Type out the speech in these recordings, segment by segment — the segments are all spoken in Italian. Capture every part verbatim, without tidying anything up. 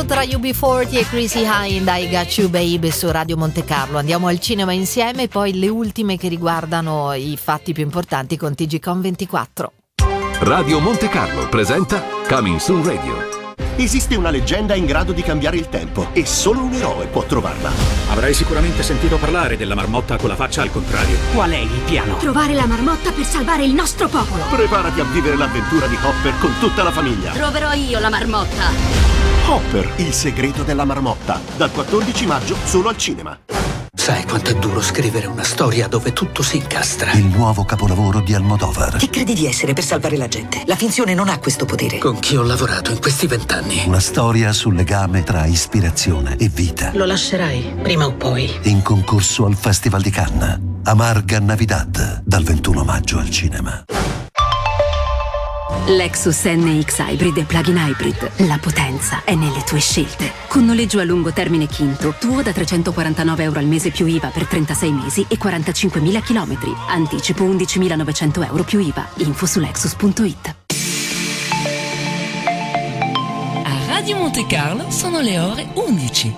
tra U B quaranta e Chrissy Hind, I Got You Baby su Radio Monte Carlo. Andiamo al cinema insieme e poi le ultime che riguardano i fatti più importanti con T G Com ventiquattro. Radio Monte Carlo presenta Coming Soon Radio. Esiste una leggenda in grado di cambiare il tempo e solo un eroe può trovarla. Avrai sicuramente sentito parlare della marmotta con la faccia al contrario. Qual è il piano? Trovare la marmotta per salvare il nostro popolo. Preparati a vivere l'avventura di Hopper con tutta la famiglia. Troverò io la marmotta. Hopper, il segreto della marmotta. Dal quattordici maggio solo al cinema. Sai quanto è duro scrivere una storia dove tutto si incastra? Il nuovo capolavoro di Almodovar. Chi credi di essere per salvare la gente? La finzione non ha questo potere. Con chi ho lavorato in questi vent'anni? Una storia sul legame tra ispirazione e vita. Lo lascerai, prima o poi. In concorso al Festival di Cannes. Amarga Navidad, dal ventuno maggio al cinema. Lexus N X Hybrid e Plug-in Hybrid. La potenza è nelle tue scelte. Con noleggio a lungo termine Quinto, tuo da trecentoquarantanove euro al mese più I V A per trentasei mesi e quarantacinquemila chilometri. Anticipo undicimilanovecento euro più I V A. Info su lexus punto it. A Radio Monte Carlo sono le ore undici.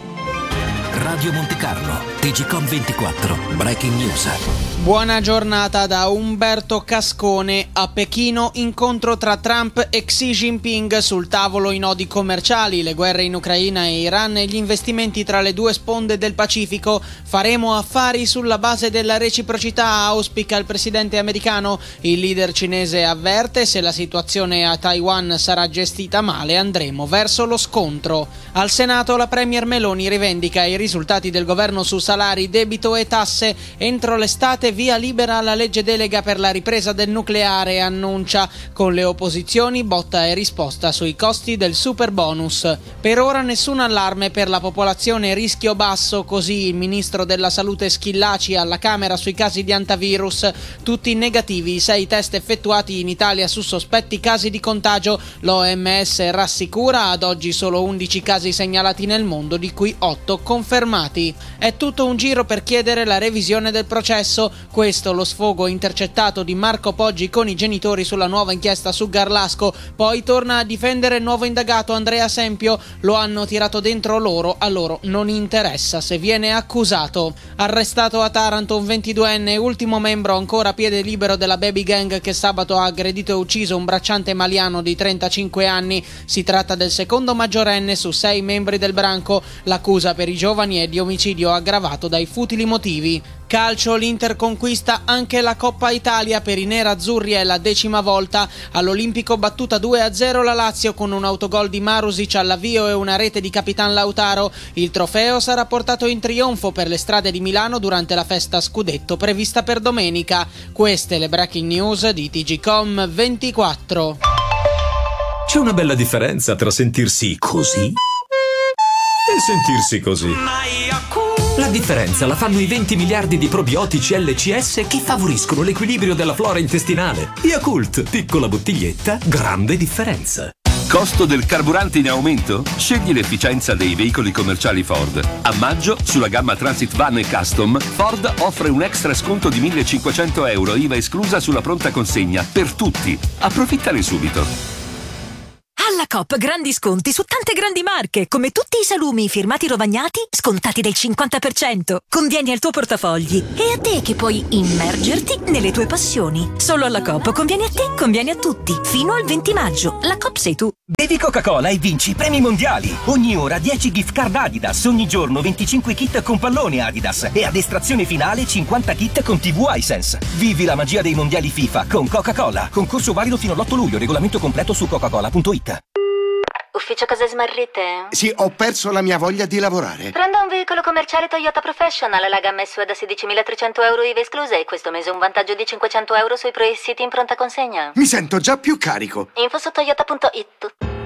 Radio Monte Carlo, T G Com ventiquattro, Breaking News. Buona giornata da Umberto Cascone. A Pechino, incontro tra Trump e Xi Jinping. Sul tavolo i nodi commerciali, le guerre in Ucraina e Iran e gli investimenti tra le due sponde del Pacifico. Faremo affari sulla base della reciprocità, auspica il presidente americano. Il leader cinese avverte: se la situazione a Taiwan sarà gestita male andremo verso lo scontro. Al Senato la premier Meloni rivendica i risultati del governo su salari, debito e tasse. Entro l'estate via libera alla legge delega per la ripresa del nucleare, annuncia. Con le opposizioni botta e risposta sui costi del super bonus. Per ora nessun allarme per la popolazione, rischio basso, così il ministro della salute Schillaci alla Camera sui casi di antivirus. Tutti negativi i sei test effettuati in Italia su sospetti casi di contagio. L'O M S rassicura, ad oggi solo undici casi segnalati nel mondo, di cui otto confermati. È tutto un giro per chiedere la revisione del processo. Questo lo sfogo intercettato di Marco Poggi con i genitori sulla nuova inchiesta su Garlasco. Poi torna a difendere il nuovo indagato Andrea Sempio. Lo hanno tirato dentro loro, a loro non interessa se viene accusato. Arrestato a Taranto un ventiduenne, ultimo membro ancora a piede libero della baby gang che sabato ha aggredito e ucciso un bracciante maliano di trentacinque anni. Si tratta del secondo maggiorenne su sei membri del branco. L'accusa per i giovani è di omicidio aggravato dai futili motivi. Calcio, l'Inter conquista anche la Coppa Italia. Per i nerazzurri è la decima volta. All'Olimpico battuta due a zero la Lazio con un autogol di Marusic all'avvio e una rete di Capitan Lautaro. Il trofeo sarà portato in trionfo per le strade di Milano durante la festa scudetto prevista per domenica. Queste le breaking news di T G Com ventiquattro. C'è una bella differenza tra sentirsi così e sentirsi così. La differenza la fanno i venti miliardi di probiotici L C S che favoriscono l'equilibrio della flora intestinale. Yakult, piccola bottiglietta, grande differenza. Costo del carburante in aumento? Scegli l'efficienza dei veicoli commerciali Ford. A maggio, sulla gamma Transit Van e Custom, Ford offre un extra sconto di millecinquecento euro, I V A esclusa sulla pronta consegna, per tutti. Approfittane subito. Alla Coop grandi sconti su tante grandi marche, come tutti i salumi firmati Rovagnati, scontati del cinquanta per cento. Convieni al tuo portafogli e a te che puoi immergerti nelle tue passioni. Solo alla Coop conviene a te, conviene a tutti. Fino al venti maggio. La Coop sei tu. Bevi Coca-Cola e vinci premi mondiali. Ogni ora dieci gift card Adidas, ogni giorno venticinque kit con pallone Adidas e ad estrazione finale cinquanta kit con tivù iSense. Vivi la magia dei mondiali FIFA con Coca-Cola. Concorso valido fino all'otto luglio, regolamento completo su coca cola punto it. Ufficio cose smarrite? Sì, ho perso la mia voglia di lavorare. Prenda un veicolo commerciale Toyota Professional, la gamma S U V da sedicimilatrecento euro I V A esclusa e questo mese un vantaggio di cinquecento euro sui pre-siti in pronta consegna. Mi sento già più carico. Info su toyota punto it.